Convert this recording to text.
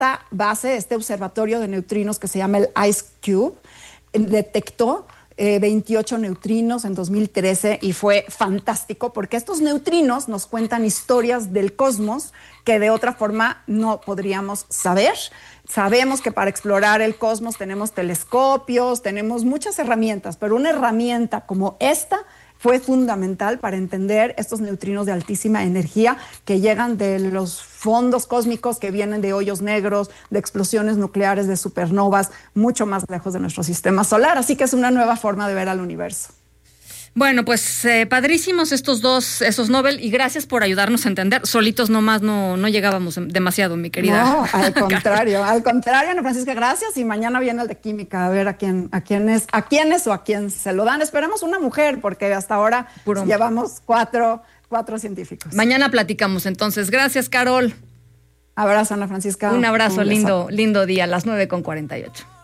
esta base, este observatorio de neutrinos que se llama el IceCube, detectó 28 neutrinos en 2013 y fue fantástico porque estos neutrinos nos cuentan historias del cosmos que de otra forma no podríamos saber. Sabemos que para explorar el cosmos tenemos telescopios, tenemos muchas herramientas, pero una herramienta como esta fue fundamental para entender estos neutrinos de altísima energía que llegan de los fondos cósmicos, que vienen de hoyos negros, de explosiones nucleares, de supernovas, mucho más lejos de nuestro sistema solar. Así que es una nueva forma de ver al universo. Bueno, pues padrísimos esos Nobel y gracias por ayudarnos a entender. Solitos nomás no llegábamos demasiado, mi querida. No, al contrario, Ana Francisca, gracias. Y mañana viene el de química, a ver a quién es o a quién se lo dan. Esperemos una mujer, porque hasta ahora llevamos cuatro científicos. Mañana platicamos entonces. Gracias, Carol. Abrazo, Ana Francisca. Un abrazo, lindo día, a las 9:48.